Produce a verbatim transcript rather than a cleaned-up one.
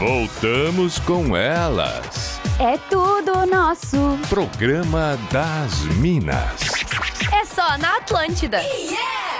Voltamos com elas. É tudo nosso. Programa das Minas. É só na Atlântida. Yeah!